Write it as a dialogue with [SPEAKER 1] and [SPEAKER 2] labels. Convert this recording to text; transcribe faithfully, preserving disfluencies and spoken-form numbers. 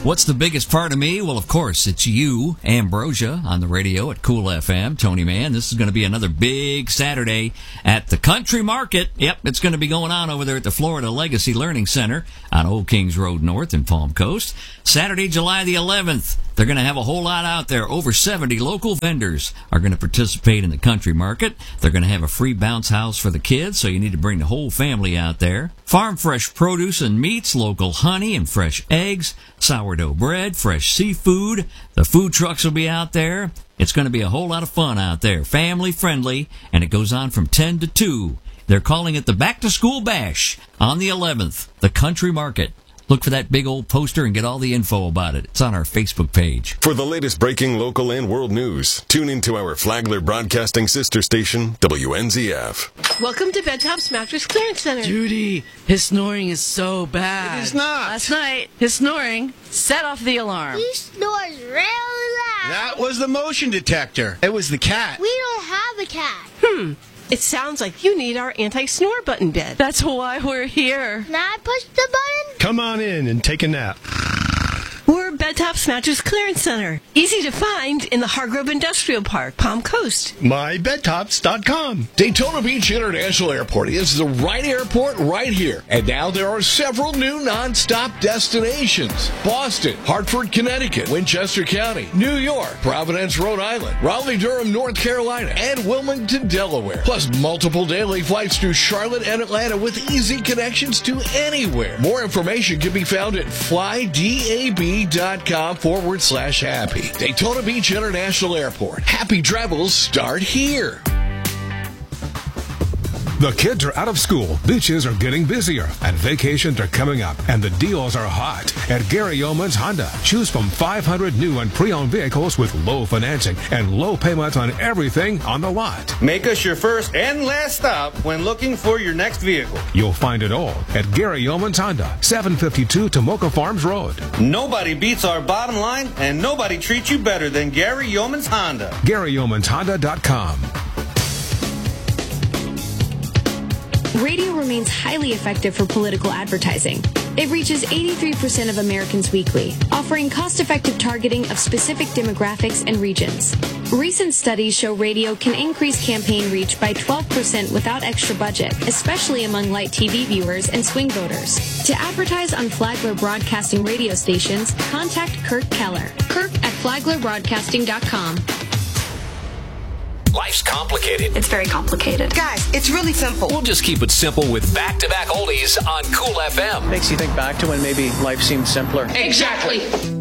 [SPEAKER 1] What's the biggest part of me? Well, of course, it's you, Ambrosia, on the radio at Cool F M. Tony Mann, this is going to be another big Saturday at the Country Market. Yep, it's going to be going on over there at the Florida Legacy Learning Center on Old Kings Road North in Palm Coast. Saturday, July the eleventh. They're going to have a whole lot out there. Over seventy local vendors are going to participate in the Country Market. They're going to have a free bounce house for the kids, so you need to bring the whole family out there. Farm fresh produce and meats, local honey and fresh eggs, sourdough bread, fresh seafood. The food trucks will be out there. It's going to be a whole lot of fun out there, family friendly, and it goes on from ten to two. They're calling it the Back to School Bash on the eleventh, the Country Market. Look for that big old poster and get all the info about it. It's on our Facebook page.
[SPEAKER 2] For the latest breaking local and world news, tune into our Flagler Broadcasting sister station, W N Z F.
[SPEAKER 3] Welcome to Bedtop's Mattress Clearance Center.
[SPEAKER 4] Judy, his snoring is so bad.
[SPEAKER 5] It is not.
[SPEAKER 4] Last night, his snoring set off the alarm.
[SPEAKER 6] He snores really loud.
[SPEAKER 5] That was the motion detector. It was the cat.
[SPEAKER 6] We don't have a cat.
[SPEAKER 3] Hmm. It sounds like you need our anti-snore button bed.
[SPEAKER 4] That's why we're here.
[SPEAKER 6] Can I push the button?
[SPEAKER 7] Come on in and take a nap.
[SPEAKER 3] We're Bedtop's Mattress Clearance Center. Easy to find in the Hargrove Industrial Park, Palm Coast.
[SPEAKER 7] my bed tops dot com.
[SPEAKER 8] Daytona Beach International Airport is the right airport right here. And now there are several new non-stop destinations. Boston, Hartford, Connecticut, Winchester County, New York, Providence, Rhode Island, Raleigh-Durham, North Carolina, and Wilmington, Delaware. Plus multiple daily flights to Charlotte and Atlanta with easy connections to anywhere. More information can be found at flydab.com forward slash happy. Daytona Beach International Airport. Happy travels start here.
[SPEAKER 9] The kids are out of school, beaches are getting busier, and vacations are coming up, and the deals are hot at Gary Yeoman's Honda. Choose from five hundred new and pre-owned vehicles with low financing and low payments on everything on the lot.
[SPEAKER 10] Make us your first and last stop when looking for your next vehicle.
[SPEAKER 9] You'll find it all at Gary Yeoman's Honda, seven fifty-two Tomoka Farms Road.
[SPEAKER 10] Nobody beats our bottom line, and nobody treats you better than Gary Yeoman's Honda.
[SPEAKER 9] Gary Yeomans Honda dot com.
[SPEAKER 11] Radio remains highly effective for political advertising. It reaches eighty-three percent of Americans weekly, offering cost-effective targeting of specific demographics and regions. Recent studies show radio can increase campaign reach by twelve percent without extra budget, especially among light T V viewers and swing voters. To advertise on Flagler Broadcasting radio stations, contact Kirk Keller. Kirk at flagler broadcasting dot com.
[SPEAKER 12] Life's complicated.
[SPEAKER 13] It's very complicated.
[SPEAKER 14] Guys, it's really simple.
[SPEAKER 12] We'll just keep it simple with back-to-back oldies on Cool F M.
[SPEAKER 15] Makes you think back to when maybe life seemed simpler.
[SPEAKER 13] Exactly.